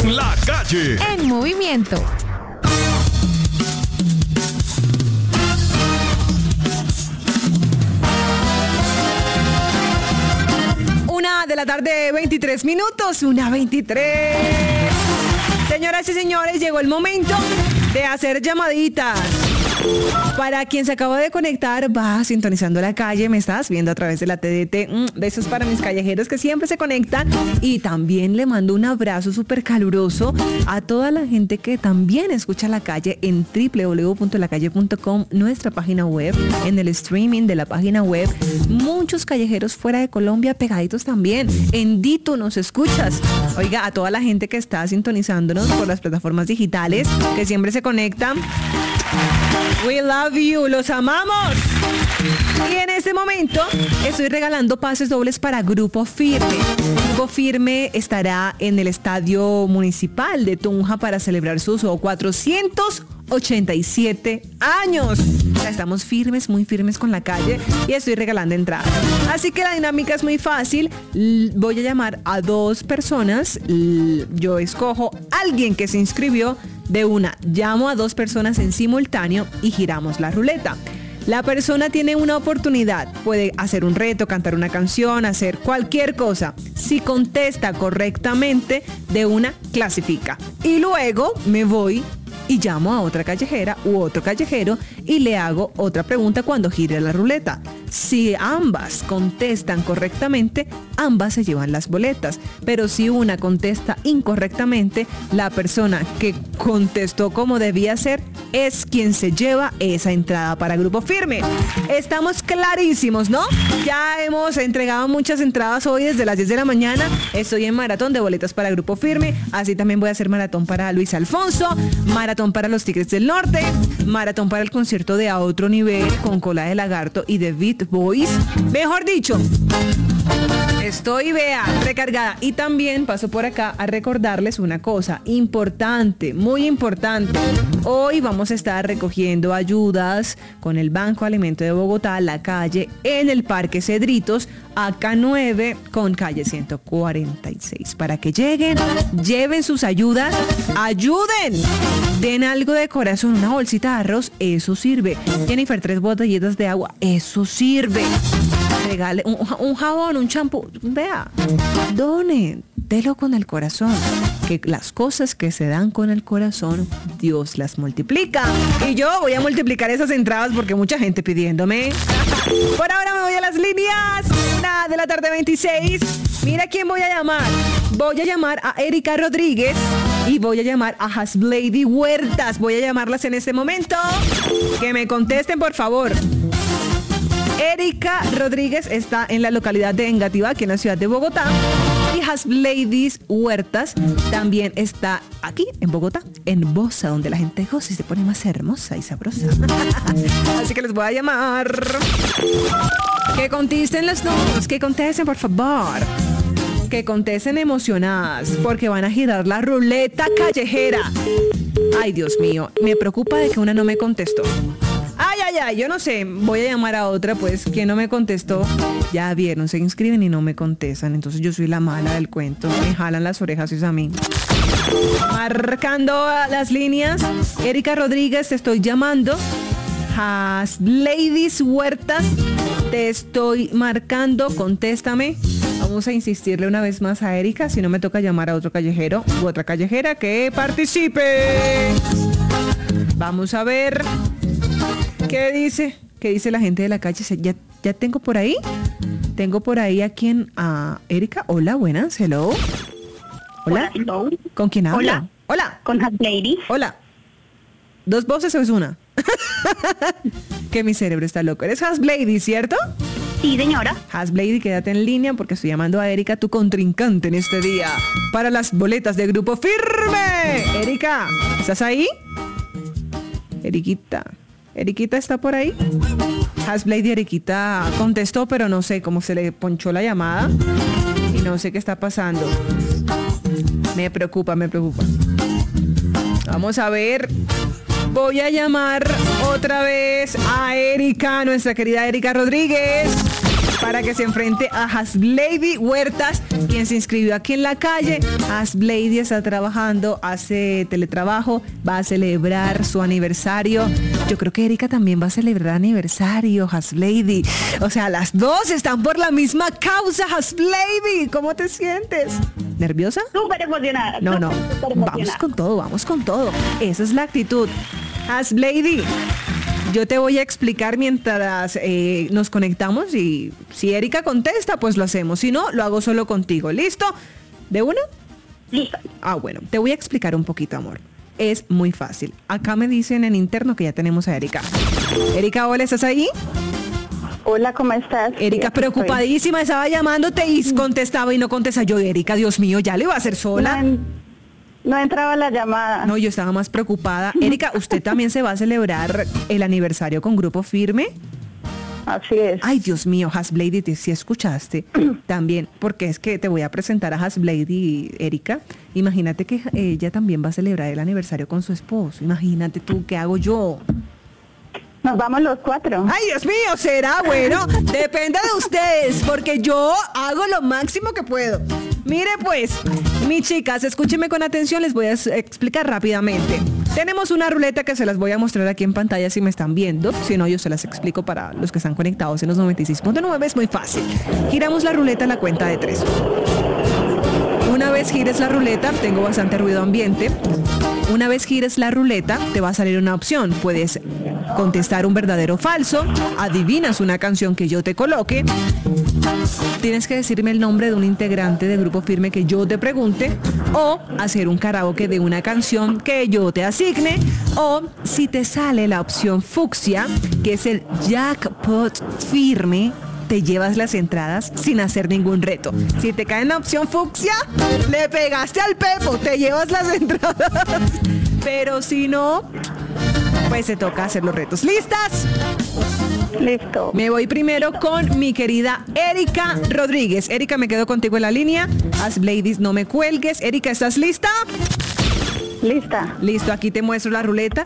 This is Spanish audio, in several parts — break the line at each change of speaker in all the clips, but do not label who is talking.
La Calle
en movimiento. De la tarde, 23 minutos, 1:23. Señoras y señores, llegó el momento de hacer llamaditas. Para quien se acaba de conectar, va sintonizando La Calle, me estás viendo a través de la TDT. Besos para mis callejeros que siempre se conectan. Y también le mando un abrazo súper caluroso a toda la gente que también escucha La Calle en www.lacalle.com, nuestra página web, en el streaming de la página web. Muchos callejeros fuera de Colombia pegaditos también. En Dito nos escuchas. Oiga, a toda la gente que está sintonizándonos por las plataformas digitales, que siempre se conectan. We love you, los amamos. Y en este momento estoy regalando pases dobles para Grupo Firme. Grupo Firme estará en el Estadio Municipal de Tunja para celebrar sus 487 años. O sea, estamos firmes, muy firmes con La Calle y estoy regalando entradas. Así que la dinámica es muy fácil. Voy a llamar a 2 personas. Yo escojo a alguien que se inscribió de una. Llamo a 2 personas en simultáneo y giramos la ruleta. La persona tiene una oportunidad, puede hacer un reto, cantar una canción, hacer cualquier cosa. Si contesta correctamente, de una clasifica. Y luego me voy y llamo a otra callejera u otro callejero y le hago otra pregunta cuando gire la ruleta. Si ambas contestan correctamente, ambas se llevan las boletas. Pero si una contesta incorrectamente, la persona que contestó como debía ser es quien se lleva esa entrada para Grupo Firme. Estamos clarísimos, ¿no? Ya hemos entregado muchas entradas hoy desde las 10 de la mañana. Estoy en maratón de boletas para Grupo Firme. Así también voy a hacer maratón para Luis Alfonso, maratón para los Tigres del Norte, maratón para el concierto de A Otro Nivel con Cola de Lagarto y The Beat Boys. Mejor dicho, estoy, recargada. Y también paso por acá a recordarles una cosa importante, muy importante. Hoy vamos a estar recogiendo ayudas con el Banco Alimento de Bogotá, La Calle, en el Parque Cedritos, acá 9 con calle 146. Para que lleguen, lleven sus ayudas, ayuden, den algo de corazón, una bolsita de arroz, eso sirve. Jennifer, 3 botellitas de agua, eso sirve. Regale un jabón, un champú, vea, donen, délo con el corazón, que las cosas que se dan con el corazón, Dios las multiplica. Y yo voy a multiplicar esas entradas porque mucha gente pidiéndome. Por ahora me voy a las líneas. 1:26. Mira quién voy a llamar. Voy a llamar a Erika Rodríguez y voy a llamar a Hasblady Huertas. Voy a llamarlas en este momento. Que me contesten, por favor. Erika Rodríguez está en la localidad de Engativá, aquí en la ciudad de Bogotá. Y Hasblady Huertas también está aquí en Bogotá, en Bosa, donde la gente goza y se pone más hermosa y sabrosa. Así que les voy a llamar. Que contesten los números, que contesten, por favor. Que contesten emocionadas, porque van a girar la ruleta callejera. Ay, Dios mío, me preocupa de que una no me contestó. Ay, yo no sé, voy a llamar a otra, pues, quien no me contestó. Ya vieron, se inscriben y no me contestan, entonces yo soy la mala del cuento, me jalan las orejas, es a mí. Marcando las líneas, Erika Rodríguez, te estoy llamando. Hasblady Huertas, te estoy marcando, contéstame. Vamos a insistirle una vez más a Erika, si no me toca llamar a otro callejero u otra callejera que participe. Vamos a ver qué dice la gente de La Calle. Ya tengo por ahí. Tengo por ahí a quien, a Erika. Hola, buenas, hello. Hola.
Hello.
¿Con quién hablo? Hola.
Con Hasblady.
Hola. ¿Dos voces o es una? Que mi cerebro está loco. Eres Hasblady, ¿cierto?
Sí, señora.
Hasblady, quédate en línea porque estoy llamando a Erika, tu contrincante en este día, para las boletas de Grupo Firme. Erika, ¿estás ahí? Eriquita está por ahí. Hasblady, Eriquita contestó, pero no sé cómo se le ponchó la llamada y no sé qué está pasando. Me preocupa. Vamos a ver. Voy a llamar otra vez a Erika, nuestra querida Erika Rodríguez. para que se enfrente a Hasblady Huertas, quien se inscribió aquí en la calle. Hasblady está trabajando, hace teletrabajo, va a celebrar su aniversario. Yo creo que Erika también va a celebrar aniversario, Hasblady. O sea, las dos están por la misma causa, Hasblady. ¿Cómo te sientes? ¿Nerviosa?
Súper emocionada.
No.
Súper emocionada.
Vamos con todo. Esa es la actitud. Hasblady, yo te voy a explicar mientras nos conectamos y si Erika contesta, pues lo hacemos. Si no, lo hago solo contigo. ¿Listo? ¿De una?
Listo.
Bueno, te voy a explicar un poquito, amor. Es muy fácil. Acá me dicen en interno que ya tenemos a Erika. Erika, hola, ¿estás ahí?
Hola, ¿cómo estás?
Erika,
Sí,
preocupadísima, estaba llamándote y contestaba y no contesta. Yo, Erika, Dios mío, ya le iba a hacer sola.
No entraba la llamada.
No, yo estaba más preocupada. Erika, ¿usted también se va a celebrar el aniversario con Grupo Firme?
Así es.
Ay, Dios mío, Hasblady, si escuchaste también, porque es que te voy a presentar a Hasblady, Erika. Imagínate que ella también va a celebrar el aniversario con su esposo. Imagínate tú, ¿qué hago yo?
Nos vamos los 4.
Ay, Dios mío, será bueno. Depende de ustedes, porque yo hago lo máximo que puedo. Mire pues, mis chicas, escúchenme con atención, les voy a explicar rápidamente. Tenemos una ruleta que se las voy a mostrar aquí en pantalla si me están viendo. Si no, yo se las explico para los que están conectados en los 96.9. Es muy fácil. Giramos la ruleta a la cuenta de 3. Una vez gires la ruleta, tengo bastante ruido ambiente. Una vez gires la ruleta, te va a salir una opción. Puedes contestar un verdadero o falso, adivinas una canción que yo te coloque, tienes que decirme el nombre de un integrante de Grupo Firme que yo te pregunte, o hacer un karaoke de una canción que yo te asigne, o si te sale la opción fucsia, que es el jackpot firme, te llevas las entradas sin hacer ningún reto. Si te cae en la opción fucsia, le pegaste al pepo, te llevas las entradas. Pero si no, pues se toca hacer los retos. ¿Listas?
Listo.
Me voy primero con mi querida Erika Rodríguez. Erika, me quedo contigo en la línea. Hasblady, no me cuelgues. Erika, ¿estás lista?
Lista.
Listo, aquí te muestro la ruleta.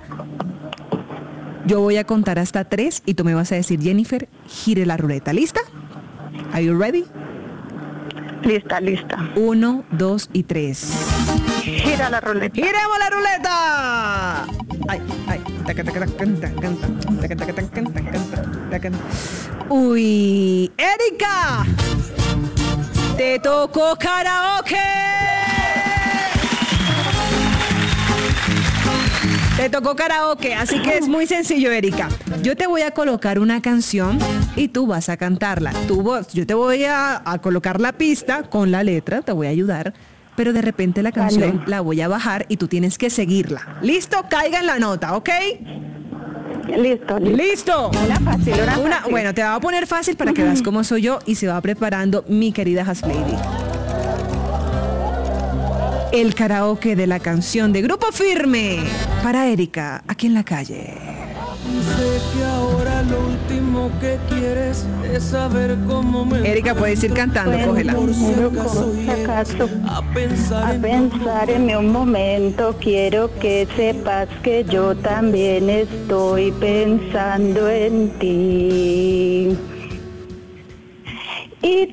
Yo voy a contar hasta 3 y tú me vas a decir, Jennifer, gire la ruleta. ¿Lista? Are you ready?
Lista.
1, 2 y 3.
Gira la ruleta.
¡Giremos la ruleta! Ay. Uy, Erika, te tocó karaoke. Te tocó karaoke, así que es muy sencillo, Erika. Yo te voy a colocar una canción y tú vas a cantarla. Tu voz, yo te voy a colocar la pista con la letra, te voy a ayudar, pero de repente la canción la voy a bajar y tú tienes que seguirla. ¿Listo? Caiga en la nota, ¿ok?
Listo.
¡Listo!
Una fácil.
Bueno, te la voy a poner fácil para que veas cómo soy yo y se va preparando mi querida Hasblady. El karaoke de la canción de Grupo Firme para Erika, aquí en la calle.
Sé que ahora lo último que quieres es saber cómo me...
Erika, puedes ir cantando, cógela.
Por si
acaso,
a pensar
en un momento, quiero que sepas que yo también estoy pensando en ti. Y